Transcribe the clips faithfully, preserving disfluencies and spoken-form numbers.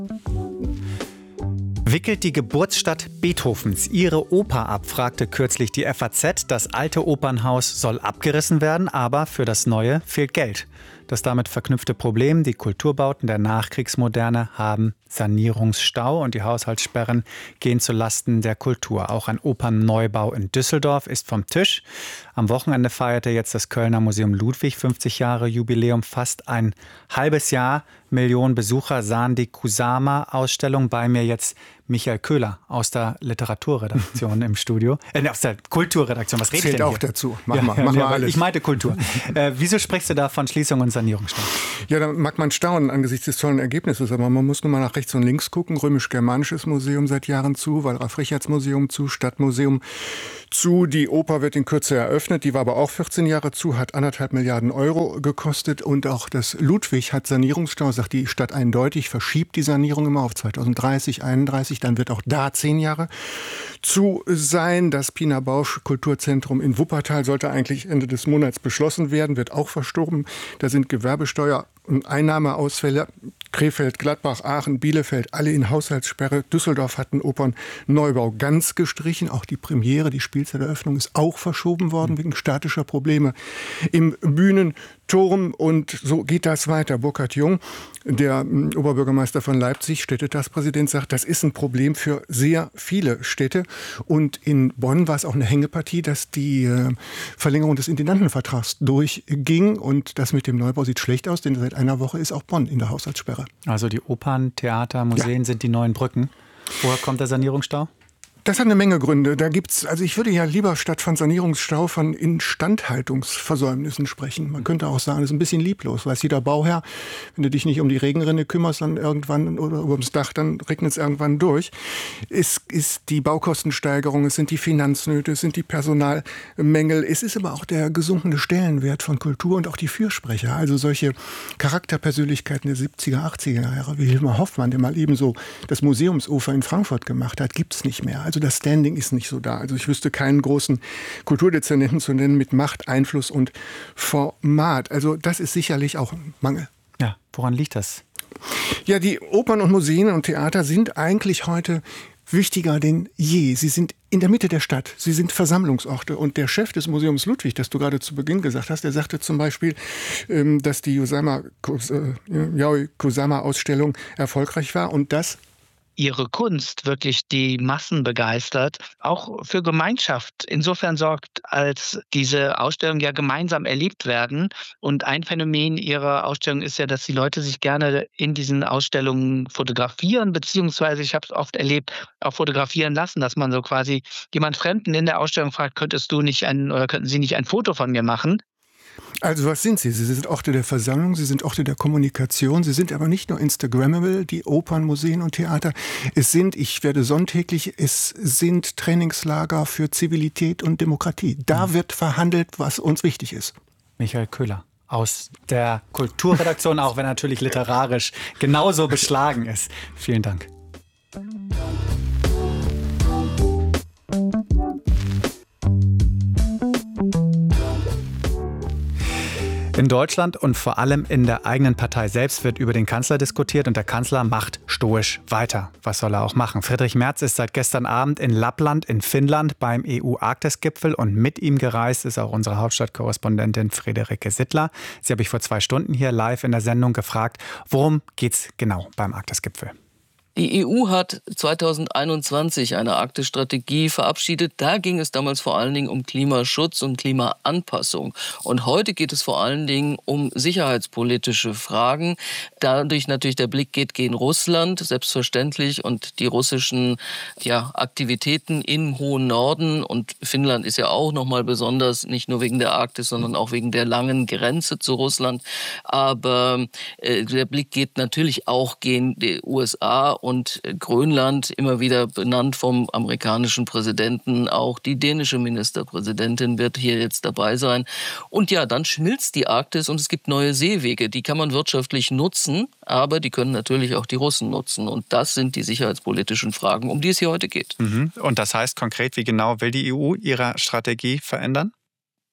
Wickelt die Geburtsstadt Beethovens ihre Oper ab, fragte kürzlich die F A Z. Das alte Opernhaus soll abgerissen werden, aber für das neue fehlt Geld. Das damit verknüpfte Problem, die Kulturbauten der Nachkriegsmoderne haben Sanierungsstau und die Haushaltssperren gehen zulasten der Kultur. Auch ein Opernneubau in Düsseldorf ist vom Tisch. Am Wochenende feierte jetzt das Kölner Museum Ludwig fünfzig Jahre Jubiläum. Fast ein halbes Jahr, Millionen Besucher sahen die Kusama-Ausstellung. Bei mir jetzt Michael Köhler aus der Literaturredaktion im Studio. Äh, aus der Kulturredaktion. Was rede ich denn auch hier? dazu. Mach ja, mal, mach ja, mal alles. Ich meinte Kultur. äh, wieso sprichst du da von Schließung und Sanierungsstau? Ja, da mag man staunen angesichts des tollen Ergebnisses, aber man muss nur mal nach rechts und links gucken. Römisch-Germanisches Museum seit Jahren zu, Wallraf-Richartz-Museum zu, Stadtmuseum zu. Die Oper wird in Kürze eröffnet, die war aber auch vierzehn Jahre zu, hat anderthalb Milliarden Euro gekostet und auch das Ludwig hat Sanierungsstau, sagt die Stadt eindeutig, verschiebt die Sanierung immer auf zweitausenddreißig, einunddreißig, dann wird auch da zehn Jahre zu sein. Das Pina Bausch Kulturzentrum in Wuppertal sollte eigentlich Ende des Monats beschlossen werden, wird auch verstorben. Da sind Gewerbesteuer und Einnahmeausfälle. Krefeld, Gladbach, Aachen, Bielefeld, alle in Haushaltssperre. Düsseldorf hat einen Opernneubau ganz gestrichen. Auch die Premiere, die Spielzeiteröffnung ist auch verschoben worden wegen statischer Probleme im Bühnenturm. Und so geht das weiter. Burkhard Jung, der Oberbürgermeister von Leipzig, Städtetagspräsident, sagt, das ist ein Problem für sehr viele Städte. Und in Bonn war es auch eine Hängepartie, dass die äh, Verlängerung des Intendantenvertrags durchging. Und das mit dem Neubau sieht schlecht aus, denn seit einer Woche ist auch Bonn in der Haushaltssperre. Also die Opern, Theater, Museen ja. sind die neuen Brücken. Woher kommt der Sanierungsstau? Das hat eine Menge Gründe. Da gibt's, also ich würde ja lieber statt von Sanierungsstau von Instandhaltungsversäumnissen sprechen. Man könnte auch sagen, das ist ein bisschen lieblos. Weiß jeder Bauherr, wenn du dich nicht um die Regenrinne kümmerst, dann irgendwann oder ums Dach, dann regnet es irgendwann durch. Es ist die Baukostensteigerung, es sind die Finanznöte, es sind die Personalmängel. Es ist aber auch der gesunkene Stellenwert von Kultur und auch die Fürsprecher. Also solche Charakterpersönlichkeiten der siebziger, achtziger Jahre, wie Hilmar Hoffmann, der mal eben so das Museumsufer in Frankfurt gemacht hat, gibt's nicht mehr. Also das Standing ist nicht so da. Also ich wüsste keinen großen Kulturdezernenten zu nennen mit Macht, Einfluss und Format. Also das ist sicherlich auch ein Mangel. Ja, woran liegt das? Ja, die Opern und Museen und Theater sind eigentlich heute wichtiger denn je. Sie sind in der Mitte der Stadt. Sie sind Versammlungsorte. Und der Chef des Museums Ludwig, das du gerade zu Beginn gesagt hast, der sagte zum Beispiel, dass die Yayoi Kusama-Ausstellung erfolgreich war und das ihre Kunst wirklich die Massen begeistert, auch für Gemeinschaft insofern sorgt, als diese Ausstellungen ja gemeinsam erlebt werden. Und ein Phänomen ihrer Ausstellung ist ja, dass die Leute sich gerne in diesen Ausstellungen fotografieren, beziehungsweise, ich habe es oft erlebt, auch fotografieren lassen, dass man so quasi jemand Fremden in der Ausstellung fragt, könntest du nicht ein oder könnten Sie nicht ein Foto von mir machen? Also was sind sie? Sie sind Orte der Versammlung, sie sind Orte der Kommunikation, sie sind aber nicht nur Instagrammable, die Opern, Museen und Theater. Es sind, ich werde sonntäglich, es sind Trainingslager für Zivilität und Demokratie. Da mhm. wird verhandelt, was uns wichtig ist. Michael Köhler aus der Kulturredaktion, auch wenn er natürlich literarisch genauso beschlagen ist. Vielen Dank. In Deutschland und vor allem in der eigenen Partei selbst wird über den Kanzler diskutiert und der Kanzler macht stoisch weiter. Was soll er auch machen? Friedrich Merz ist seit gestern Abend in Lappland in Finnland beim E U-Arktis-Gipfel und mit ihm gereist ist auch unsere Hauptstadtkorrespondentin Friederike Sittler. Sie habe ich vor zwei Stunden hier live in der Sendung gefragt, worum geht's genau beim Arktis-Gipfel? Die E U hat zweitausendeinundzwanzig eine Arktisstrategie verabschiedet. Da ging es damals vor allen Dingen um Klimaschutz und Klimaanpassung. Und heute geht es vor allen Dingen um sicherheitspolitische Fragen. Dadurch natürlich der Blick geht gegen Russland, selbstverständlich, und die russischen ja, Aktivitäten im hohen Norden. Und Finnland ist ja auch nochmal besonders, nicht nur wegen der Arktis, sondern auch wegen der langen Grenze zu Russland. Aber äh, der Blick geht natürlich auch gegen die U S A und Grönland, immer wieder benannt vom amerikanischen Präsidenten. Auch die dänische Ministerpräsidentin wird hier jetzt dabei sein. Und ja, dann schmilzt die Arktis und es gibt neue Seewege. Die kann man wirtschaftlich nutzen, aber die können natürlich auch die Russen nutzen. Und das sind die sicherheitspolitischen Fragen, um die es hier heute geht. Mhm. Und das heißt konkret, wie genau will die E U ihre Strategie verändern?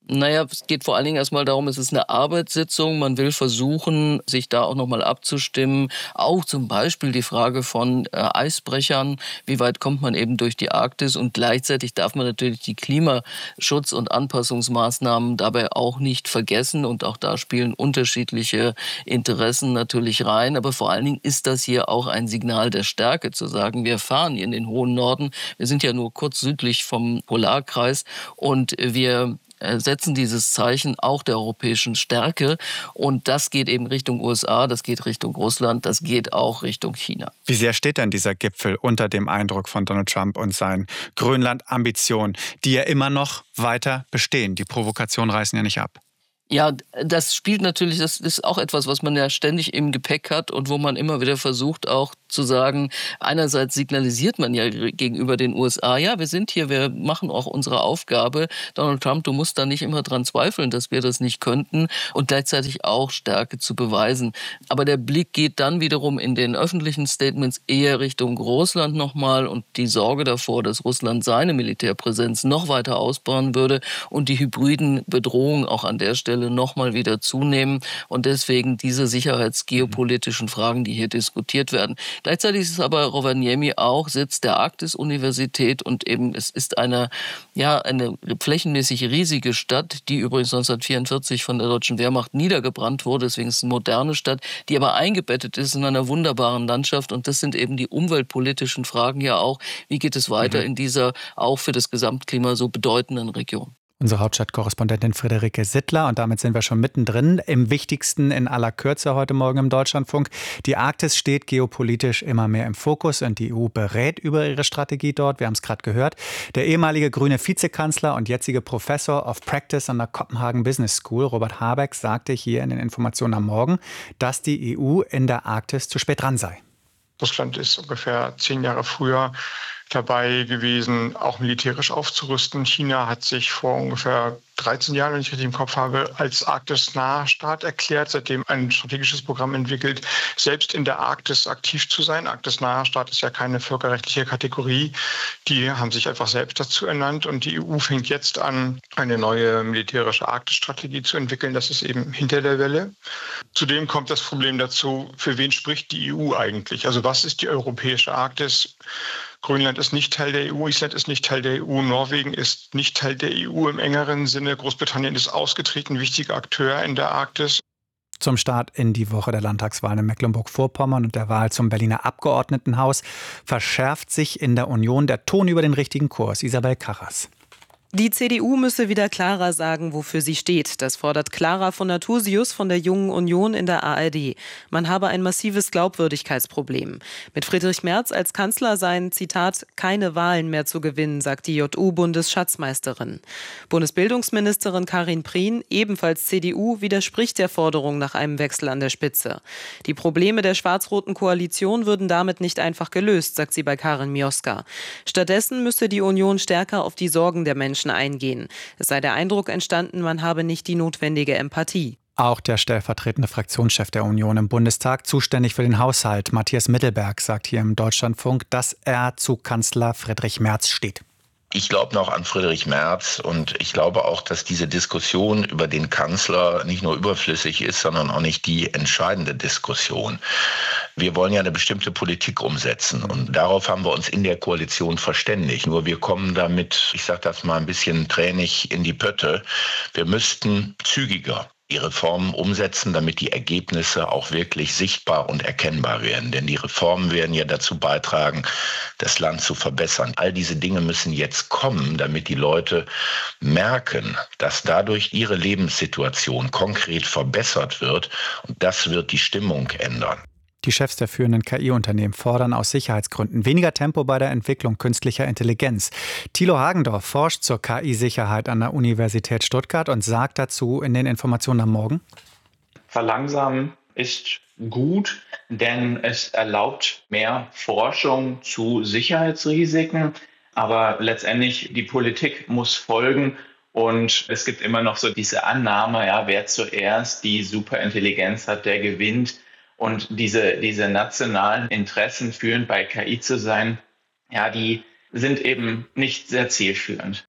Naja, es geht vor allen Dingen erstmal darum, es ist eine Arbeitssitzung. Man will versuchen, sich da auch nochmal abzustimmen. Auch zum Beispiel die Frage von äh, Eisbrechern. Wie weit kommt man eben durch die Arktis? Und gleichzeitig darf man natürlich die Klimaschutz- und Anpassungsmaßnahmen dabei auch nicht vergessen. Und auch da spielen unterschiedliche Interessen natürlich rein. Aber vor allen Dingen ist das hier auch ein Signal der Stärke, zu sagen, wir fahren hier in den hohen Norden. Wir sind ja nur kurz südlich vom Polarkreis und wir setzen dieses Zeichen auch der europäischen Stärke. Und das geht eben Richtung U S A, das geht Richtung Russland, das geht auch Richtung China. Wie sehr steht denn dieser Gipfel unter dem Eindruck von Donald Trump und seinen Grönland-Ambitionen, die ja immer noch weiter bestehen? Die Provokationen reißen ja nicht ab. Ja, das spielt natürlich, das ist auch etwas, was man ja ständig im Gepäck hat und wo man immer wieder versucht auch zu sagen, einerseits signalisiert man ja gegenüber den U S A, ja, wir sind hier, wir machen auch unsere Aufgabe. Donald Trump, du musst da nicht immer dran zweifeln, dass wir das nicht könnten und gleichzeitig auch Stärke zu beweisen. Aber der Blick geht dann wiederum in den öffentlichen Statements eher Richtung Russland nochmal und die Sorge davor, dass Russland seine Militärpräsenz noch weiter ausbauen würde und die hybriden Bedrohungen auch an der Stelle nochmal wieder zunehmen und deswegen diese sicherheitsgeopolitischen Fragen, die hier diskutiert werden. Gleichzeitig ist aber Rovaniemi auch Sitz der Arktis-Universität und eben es ist eine, ja, eine flächenmäßig riesige Stadt, die übrigens neunzehnhundertvierundvierzig von der deutschen Wehrmacht niedergebrannt wurde. Deswegen ist es eine moderne Stadt, die aber eingebettet ist in einer wunderbaren Landschaft und das sind eben die umweltpolitischen Fragen ja auch. Wie geht es weiter mhm. in dieser auch für das Gesamtklima so bedeutenden Region? Unsere Hauptstadtkorrespondentin Friederike Sittler. Und damit sind wir schon mittendrin im Wichtigsten in aller Kürze heute Morgen im Deutschlandfunk. Die Arktis steht geopolitisch immer mehr im Fokus und die E U berät über ihre Strategie dort. Wir haben es gerade gehört. Der ehemalige grüne Vizekanzler und jetzige Professor of Practice an der Copenhagen Business School, Robert Habeck, sagte hier in den Informationen am Morgen, dass die E U in der Arktis zu spät dran sei. Russland ist ungefähr zehn Jahre früher dabei gewesen, auch militärisch aufzurüsten. China hat sich vor ungefähr dreizehn Jahren, wenn ich richtig im Kopf habe, als arktisnaher Staat erklärt, seitdem ein strategisches Programm entwickelt, selbst in der Arktis aktiv zu sein. Arktisnaher Staat ist ja keine völkerrechtliche Kategorie. Die haben sich einfach selbst dazu ernannt und die E U fängt jetzt an, eine neue militärische Arktisstrategie zu entwickeln. Das ist eben hinter der Welle. Zudem kommt das Problem dazu, für wen spricht die E U eigentlich? Also was ist die europäische Arktis? Grönland ist nicht Teil der E U, Island ist nicht Teil der E U, Norwegen ist nicht Teil der E U im engeren Sinne. Großbritannien ist ausgetreten, wichtiger Akteur in der Arktis. Zum Start in die Woche der Landtagswahlen in Mecklenburg-Vorpommern und der Wahl zum Berliner Abgeordnetenhaus verschärft sich in der Union der Ton über den richtigen Kurs. Isabel Karras. Die C D U müsse wieder klarer sagen, wofür sie steht. Das fordert Clara von Nathusius von der Jungen Union in der A R D. Man habe ein massives Glaubwürdigkeitsproblem. Mit Friedrich Merz als Kanzler seien, Zitat, keine Wahlen mehr zu gewinnen, sagt die J U-Bundesschatzmeisterin. Bundesbildungsministerin Karin Prien, ebenfalls C D U, widerspricht der Forderung nach einem Wechsel an der Spitze. Die Probleme der schwarz-roten Koalition würden damit nicht einfach gelöst, sagt sie bei Karin Mioska. Stattdessen müsse die Union stärker auf die Sorgen der Menschen eingehen. Es sei der Eindruck entstanden, man habe nicht die notwendige Empathie. Auch der stellvertretende Fraktionschef der Union im Bundestag, zuständig für den Haushalt, Matthias Mittelberg, sagt hier im Deutschlandfunk, dass er zu Kanzler Friedrich Merz steht. Ich glaube noch an Friedrich Merz und ich glaube auch, dass diese Diskussion über den Kanzler nicht nur überflüssig ist, sondern auch nicht die entscheidende Diskussion. Wir wollen ja eine bestimmte Politik umsetzen und darauf haben wir uns in der Koalition verständigt. Nur wir kommen damit, ich sage das mal ein bisschen tränig, in die Pötte. Wir müssten zügiger die Reformen umsetzen, damit die Ergebnisse auch wirklich sichtbar und erkennbar werden. Denn die Reformen werden ja dazu beitragen, das Land zu verbessern. All diese Dinge müssen jetzt kommen, damit die Leute merken, dass dadurch ihre Lebenssituation konkret verbessert wird. Und das wird die Stimmung ändern. Die Chefs der führenden K I-Unternehmen fordern aus Sicherheitsgründen weniger Tempo bei der Entwicklung künstlicher Intelligenz. Thilo Hagendorf forscht zur K I-Sicherheit an der Universität Stuttgart und sagt dazu in den Informationen am Morgen: Verlangsamen ist gut, denn es erlaubt mehr Forschung zu Sicherheitsrisiken. Aber letztendlich die Politik muss folgen. Und es gibt immer noch so diese Annahme, ja, wer zuerst die Superintelligenz hat, der gewinnt. Und diese, diese nationalen Interessen, führend bei K I zu sein, ja, die sind eben nicht sehr zielführend.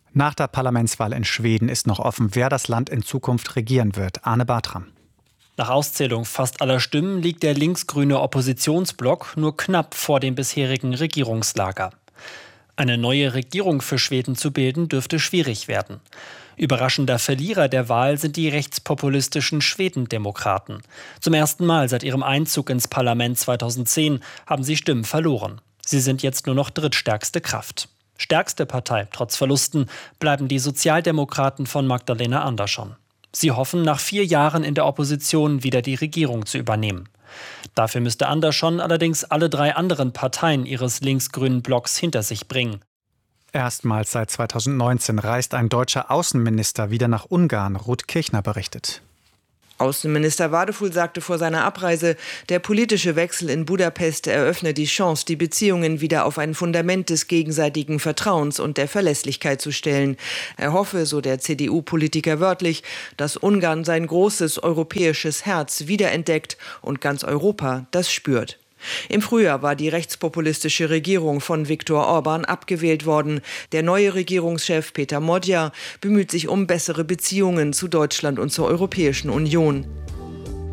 Nach der Parlamentswahl in Schweden ist noch offen, wer das Land in Zukunft regieren wird. Arne Bartram. Nach Auszählung fast aller Stimmen liegt der linksgrüne Oppositionsblock nur knapp vor dem bisherigen Regierungslager. Eine neue Regierung für Schweden zu bilden, dürfte schwierig werden. Überraschender Verlierer der Wahl sind die rechtspopulistischen Schwedendemokraten. Zum ersten Mal seit ihrem Einzug ins Parlament zweitausendzehn haben sie Stimmen verloren. Sie sind jetzt nur noch drittstärkste Kraft. Stärkste Partei, trotz Verlusten, bleiben die Sozialdemokraten von Magdalena Andersson. Sie hoffen, nach vier Jahren in der Opposition wieder die Regierung zu übernehmen. Dafür müsste Andersson allerdings alle drei anderen Parteien ihres linksgrünen Blocks hinter sich bringen. Erstmals seit zweitausendneunzehn reist ein deutscher Außenminister wieder nach Ungarn, Ruth Kirchner berichtet. Außenminister Wadefuhl sagte vor seiner Abreise, der politische Wechsel in Budapest eröffne die Chance, die Beziehungen wieder auf ein Fundament des gegenseitigen Vertrauens und der Verlässlichkeit zu stellen. Er hoffe, so der C D U-Politiker wörtlich, dass Ungarn sein großes europäisches Herz wiederentdeckt und ganz Europa das spürt. Im Frühjahr war die rechtspopulistische Regierung von Viktor Orban abgewählt worden. Der neue Regierungschef Peter Modja bemüht sich um bessere Beziehungen zu Deutschland und zur Europäischen Union.